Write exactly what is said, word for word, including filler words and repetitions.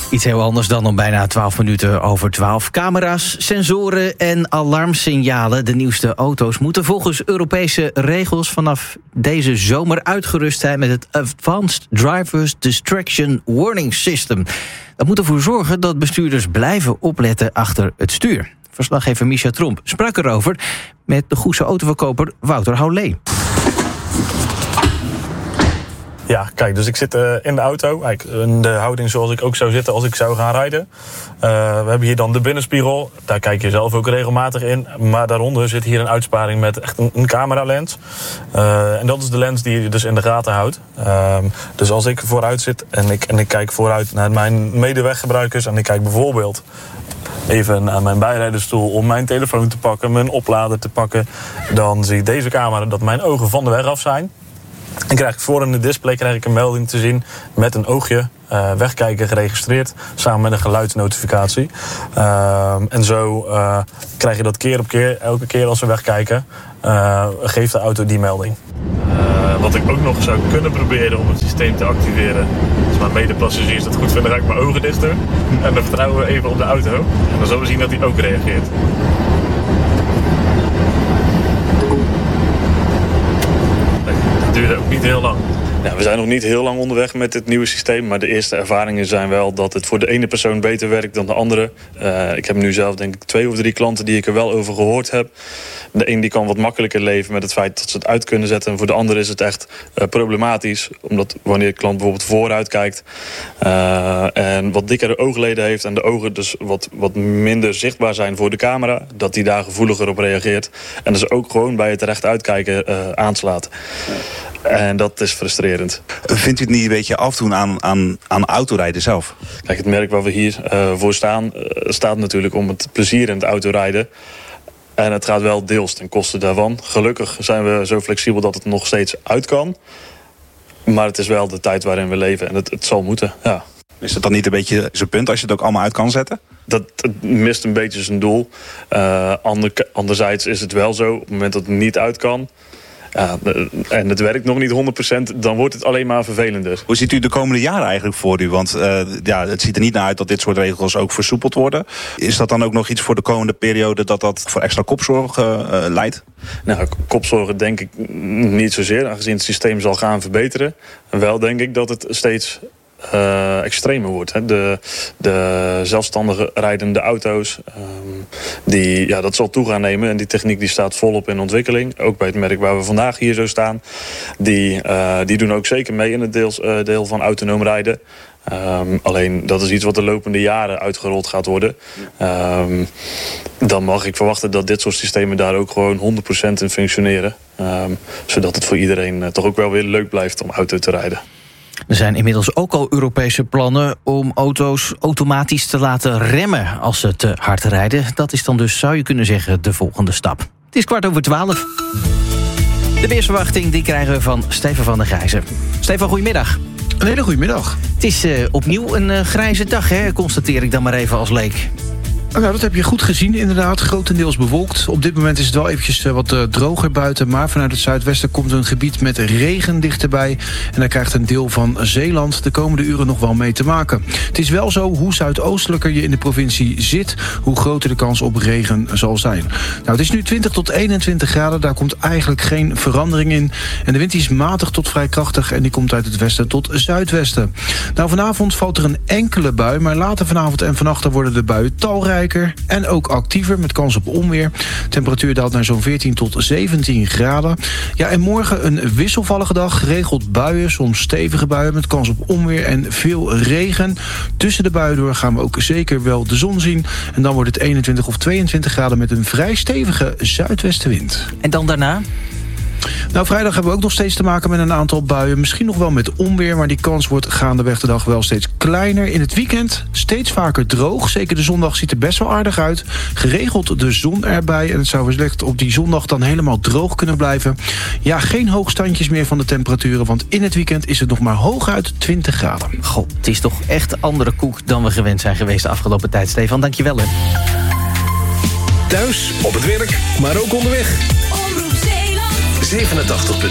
Iets heel anders dan om bijna twaalf minuten over twaalf. Camera's, sensoren en alarmsignalen. De nieuwste auto's moeten volgens Europese regels vanaf deze zomer uitgerust zijn met het Advanced Drivers Distraction Warning System. Dat moet ervoor zorgen dat bestuurders blijven opletten achter het stuur. Verslaggever Misha Tromp sprak erover met de Goese autoverkoper Wouter Houlé. Ja, kijk, dus ik zit uh, in de auto. Kijk, in de houding zoals ik ook zou zitten als ik zou gaan rijden. Uh, we hebben hier dan de binnenspiegel. Daar kijk je zelf ook regelmatig in. Maar daaronder zit hier een uitsparing met echt een, een cameralens. Uh, en dat is de lens die je dus in de gaten houdt. Uh, dus als ik vooruit zit en ik, en ik kijk vooruit naar mijn medeweggebruikers... en ik kijk bijvoorbeeld even naar mijn bijrijdersstoel om mijn telefoon te pakken... mijn oplader te pakken, dan zie deze camera dat mijn ogen van de weg af zijn... En krijg ik voor in de display krijg ik een melding te zien met een oogje, uh, wegkijken geregistreerd, samen met een geluidsnotificatie. Uh, en zo uh, krijg je dat keer op keer, elke keer als we wegkijken, uh, geeft de auto die melding. Uh, wat ik ook nog zou kunnen proberen om het systeem te activeren. Als mijn medepassagiers dat goed vinden, ga ik mijn ogen dicht doen. En dan vertrouwen we even op de auto. En dan zullen we zien dat hij ook reageert. Het duurde ook niet heel lang. Ja, we zijn nog niet heel lang onderweg met het nieuwe systeem... maar de eerste ervaringen zijn wel dat het voor de ene persoon beter werkt dan de andere. Uh, ik heb nu zelf denk ik twee of drie klanten die ik er wel over gehoord heb. De een die kan wat makkelijker leven met het feit dat ze het uit kunnen zetten... en voor de andere is het echt uh, problematisch. Omdat wanneer de klant bijvoorbeeld vooruit kijkt... Uh, en wat dikkere oogleden heeft... en de ogen dus wat, wat minder zichtbaar zijn voor de camera... dat die daar gevoeliger op reageert. En dus ook gewoon bij het recht uitkijken uh, aanslaat. En dat is frustrerend. Vindt u het niet een beetje afdoen aan, aan, aan autorijden zelf? Kijk, het merk waar we hier uh, voor staan... Uh, staat natuurlijk om het plezier in het autorijden... En het gaat wel deels ten koste daarvan. Gelukkig zijn we zo flexibel dat het nog steeds uit kan. Maar het is wel de tijd waarin we leven en het, het zal moeten, ja. Is dat dan niet een beetje zijn punt als je het ook allemaal uit kan zetten? Dat het mist een beetje zijn doel. Uh, ander, anderzijds is het wel zo, op het moment dat het niet uit kan... Ja, en het werkt nog niet honderd procent, dan wordt het alleen maar vervelender. Hoe ziet u de komende jaren eigenlijk voor u? Want uh, ja, het ziet er niet naar uit dat dit soort regels ook versoepeld worden. Is dat dan ook nog iets voor de komende periode dat dat voor extra kopzorg uh, leidt? Nou, kopzorgen denk ik niet zozeer, aangezien het systeem zal gaan verbeteren. En wel denk ik dat het steeds... Uh, extremer wordt. Hè. De, de zelfstandig rijdende auto's, um, die, ja, dat zal toe gaan nemen. En die techniek die staat volop in ontwikkeling. Ook bij het merk waar we vandaag hier zo staan. Die, uh, die doen ook zeker mee in het deels, uh, deel van autonoom rijden. Um, alleen dat is iets wat de lopende jaren uitgerold gaat worden. Um, dan mag ik verwachten dat dit soort systemen daar ook gewoon honderd procent in functioneren. Um, zodat het voor iedereen uh, toch ook wel weer leuk blijft om auto te rijden. Er zijn inmiddels ook al Europese plannen om auto's automatisch te laten remmen als ze te hard rijden. Dat is dan dus, zou je kunnen zeggen, de volgende stap. Het is kwart over twaalf. De weersverwachting die krijgen we van Stefan van der Gijzen. Stefan, goedemiddag. Een hele goede middag. Het is uh, opnieuw een uh, grijze dag, hè? Constateer ik dan maar even als leek. Nou, dat heb je goed gezien, inderdaad. Grotendeels bewolkt. Op dit moment is het wel eventjes wat uh, droger buiten. Maar vanuit het zuidwesten komt een gebied met regen dichterbij. En daar krijgt een deel van Zeeland de komende uren nog wel mee te maken. Het is wel zo, hoe zuidoostelijker je in de provincie zit... hoe groter de kans op regen zal zijn. Nou, het is nu twintig tot eenentwintig graden. Daar komt eigenlijk geen verandering in. En de wind is matig tot vrij krachtig. En die komt uit het westen tot zuidwesten. Nou, vanavond valt er een enkele bui. Maar later vanavond en vannacht worden de buien talrijk. En ook actiever met kans op onweer. Temperatuur daalt naar zo'n veertien tot zeventien graden. Ja, en morgen een wisselvallige dag. Geregeld buien, soms stevige buien met kans op onweer en veel regen. Tussen de buien door gaan we ook zeker wel de zon zien. En dan wordt het eenentwintig of tweeëntwintig graden met een vrij stevige zuidwestenwind. En dan daarna? Nou, vrijdag hebben we ook nog steeds te maken met een aantal buien. Misschien nog wel met onweer, maar die kans wordt gaandeweg de dag wel steeds kleiner. In het weekend steeds vaker droog. Zeker de zondag ziet er best wel aardig uit. Geregeld de zon erbij. En het zou wellicht op die zondag dan helemaal droog kunnen blijven. Ja, geen hoogstandjes meer van de temperaturen. Want in het weekend is het nog maar hooguit twintig graden. Goh, het is toch echt andere koek dan we gewend zijn geweest de afgelopen tijd, Stefan. Dank je wel, hè. Thuis, op het werk, maar ook onderweg. zevenentachtig